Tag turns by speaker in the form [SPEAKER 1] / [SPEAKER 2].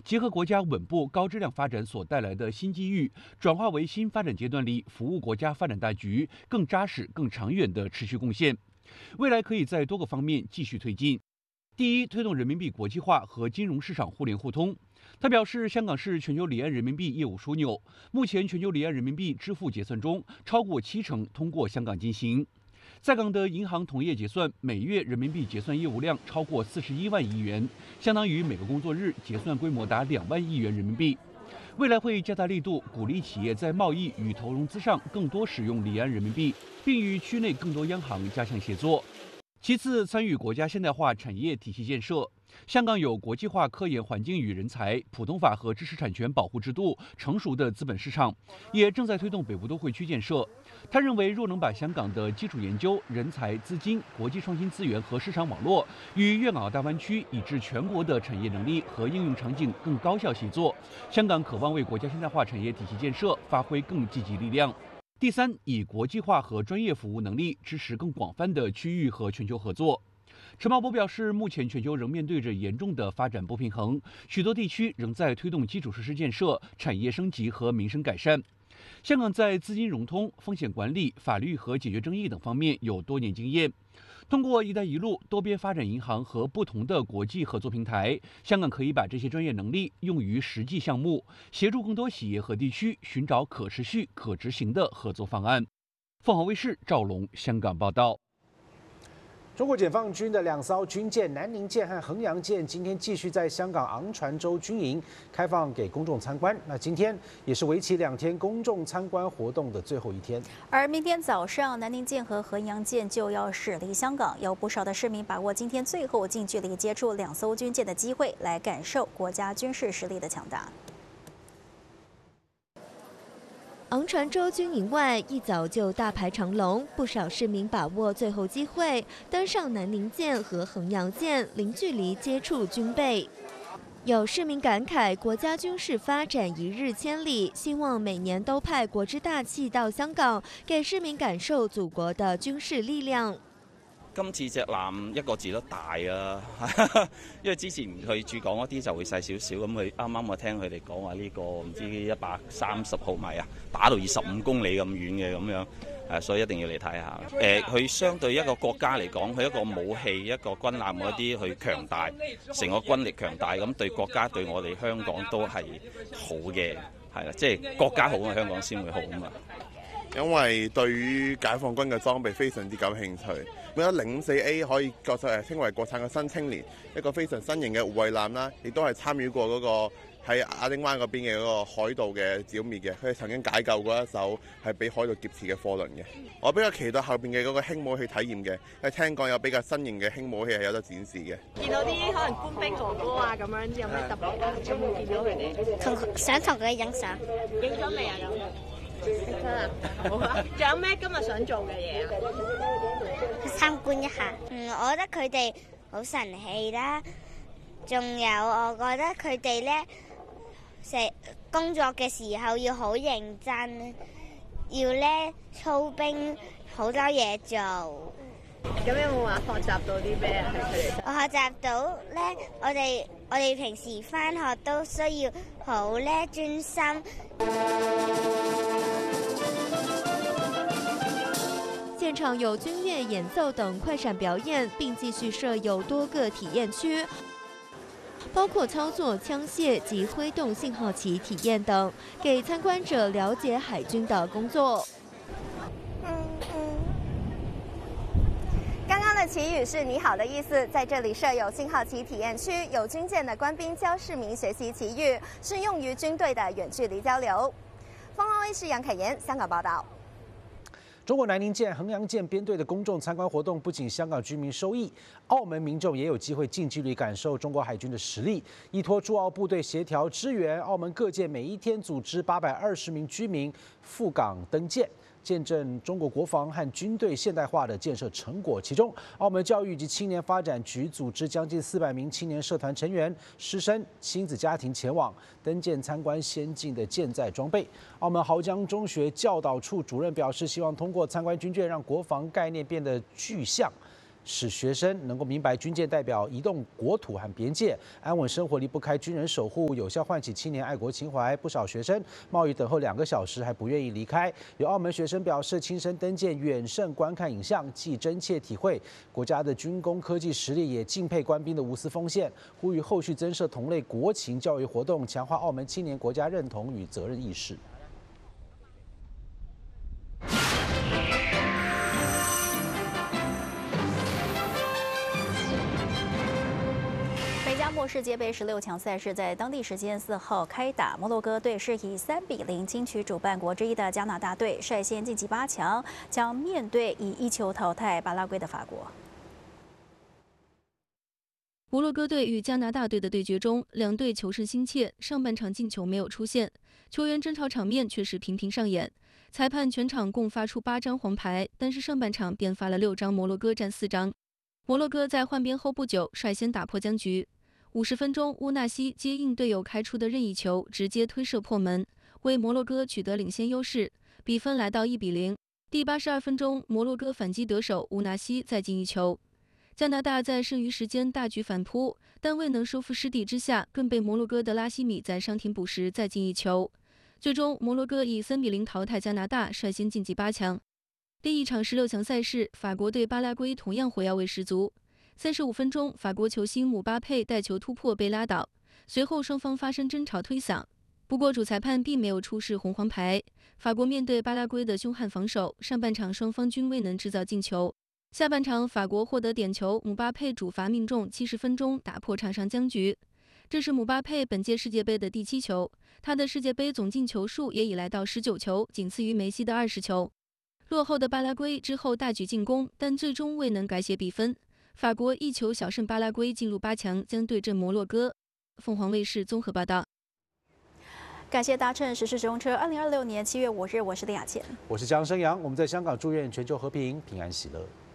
[SPEAKER 1] 结合国家稳步高质量发展所带来的新机遇，转化为新发展阶段里服务国家发展大局更扎实、更长远的持续贡献。未来可以在多个方面继续推进。第一，推动人民币国际化和金融市场互联互通。他表示，香港是全球离岸人民币业务枢纽，目前全球离岸人民币支付结算中，超过70%通过香港进行。在港的银行同业结算，每月人民币结算业务量超过41万亿元，相当于每个工作日结算规模达2万亿元人民币。未来会加大力度，鼓励企业在贸易与投融资上更多使用离岸人民币，并与区内更多央行加强协作。其次，参与国家现代化产业体系建设。香港有国际化科研环境与人才、普通法和知识产权保护制度成熟的资本市场，也正在推动北部都会区建设。他认为，若能把香港的基础研究、人才、资金、国际创新资源和市场网络与粤港澳大湾区以至全国的产业能力和应用场景更高效协作，香港渴望为国家现代化产业体系建设发挥更积极力量。第三，以国际化和专业服务能力支持更广泛的区域和全球合作。陈茂波表示，目前全球仍面对着严重的发展不平衡，许多地区仍在推动基础设施建设、产业升级和民生改善。香港在资金融通、风险管理、法律和解决争议等方面有多年经验。通过“一带一路”多边发展银行和不同的国际合作平台，香港可以把这些专业能力用于实际项目，协助更多企业和地区寻找可持续、可执行的合作方案。凤凰卫视赵龙香港报道。
[SPEAKER 2] 中国解放军的2艘军舰南宁舰和衡阳舰今天继续在香港昂船洲军营开放给公众参观。那今天也是为期2天公众参观活动的最后一天。
[SPEAKER 3] 而明天早上，南宁舰和衡阳舰就要驶离香港，有不少的市民把握今天最后近距离接触2艘军舰的机会，来感受国家军事实力的强大。
[SPEAKER 4] 昂船洲军营外一早就大排长龙，不少市民把握最后机会登上南宁舰和衡阳舰，零距离接触军备。有市民感慨，国家军事发展一日千里，希望每年都派国之大器到香港，给市民感受祖國的軍事力量。
[SPEAKER 5] 今次隻艦一個字都大啊，因為之前佢駐港嗰啲就會細少少，咁佢啱啱我聽佢哋講話呢個唔知130毫米啊，打到25公里咁遠嘅咁樣，所以一定要嚟睇下。佢相對一個國家嚟講，佢一個武器、一個軍艦嗰啲佢強大，成個軍力強大，咁對國家對我哋香港都係好嘅，係啦，即係國家好啊，香港先會好啊嘛。
[SPEAKER 6] 因為對於解放軍嘅裝備非常之感興趣。咁樣054A 可以稱為國產嘅新青年，一個非常新型嘅護衛艦啦，亦都係參與過嗰個喺亞丁灣嗰邊嘅嗰個海盜嘅剿滅嘅，佢哋曾經解救過一艘係俾海盜劫持嘅貨輪嘅。我比較期待後邊嘅嗰個輕武器體驗嘅，因為聽講有比較新型嘅輕武器係有得展示嘅。見到啲可能官兵哥哥啊咁樣，有咩特別啊？有冇見到佢哋？
[SPEAKER 7] 想同佢影相。
[SPEAKER 6] 影咗未啊？
[SPEAKER 7] 影咗啦。
[SPEAKER 6] 好啊！仲有咩今日想做嘅嘢啊？
[SPEAKER 7] 參觀一下。我覺得佢哋好神氣啦，仲有我覺得佢哋咧工作嘅時候要好認真，要咧操兵好多嘢做。
[SPEAKER 6] 咁有冇話學習到啲咩啊？係佢哋。
[SPEAKER 7] 我學習到咧，我哋平時返學都需要好咧專心。
[SPEAKER 4] 现场有军乐演奏等快闪表演，并继续设有多个体验区，包括操作枪械及挥动信号旗体验等，给参观者了解海军的工作。
[SPEAKER 8] 刚刚的旗语是“你好”的意思，在这里设有信号旗体验区，有军舰的官兵教市民学习旗语，是用于军队的远距离交流。凤凰卫视杨凯妍香港报道。
[SPEAKER 2] 中国南宁舰、衡阳舰编队的公众参观活动，不仅香港居民受益，澳门民众也有机会近距离感受中国海军的实力。依托驻澳部队协调支援，澳门各界每一天组织820名居民赴港登舰，见证中国国防和军队现代化的建设成果。其中，澳门教育及青年发展局组织将近400名青年社团成员、师生、亲子家庭前往登舰参观先进的舰载装备。澳门濠江中学教导处主任表示，希望通过参观军舰，让国防概念变得具象。 使学生能够明白军舰代表移动国土和边界，安稳生活离不开军人守护，有效唤起青年爱国情怀。不少学生冒雨等候2个小时还不愿意离开。有澳门学生表示，亲身登舰远胜观看影像，既真切体会国家的军工科技实力，也敬佩官兵的无私奉献。呼吁后续增设同类国情教育活动，强化澳门青年国家认同与责任意识。
[SPEAKER 3] 末世界杯16强赛事在当地时间4号开打，摩洛哥队是以3-0轻取主办国之一的加拿大队，率先晋级8强，将面对以1球淘汰巴拉圭的法国。
[SPEAKER 9] 摩洛哥队与加拿大队的对决中，两队求胜心切，上半场进球没有出现，球员争吵场面却是频频上演。裁判全场共发出8张黄牌，但是上半场便发了6张，摩洛哥占4张。摩洛哥在换边后不久率先打破僵局。50分钟，乌纳西接应队友开出的任意球，直接推射破门，为摩洛哥取得领先优势，比分来到1-0。第82分钟，摩洛哥反击得手，乌纳西再进1球。加拿大在剩余时间大举反扑，但未能收复失地之下，更被摩洛哥的拉希米在伤停补时再进1球。最终，摩洛哥以3-0淘汰加拿大，率先晋级8强。另一场16强赛事，法国对巴拉圭同样火药味十足。35分钟，法国球星姆巴佩带球突破被拉倒，随后双方发生争吵推搡。不过主裁判并没有出示红黄牌。法国面对巴拉圭的凶悍防守，上半场双方均未能制造进球。下半场法国获得点球，姆巴佩主罚命中，70分钟打破场上僵局。这是姆巴佩本届世界杯的第7球，他的世界杯总进球数也已来到19球，仅次于梅西的20球。落后的巴拉圭之后大举进攻，但最终未能改写比分。法国1球小胜巴拉圭，进入8强，将对阵摩洛哥。凤凰卫视综合报道。
[SPEAKER 3] 感谢搭乘时事直通车。2026年7月5日，我是林雅倩，
[SPEAKER 2] 我是江生阳。我们在香港祝愿全球和平、平安喜乐。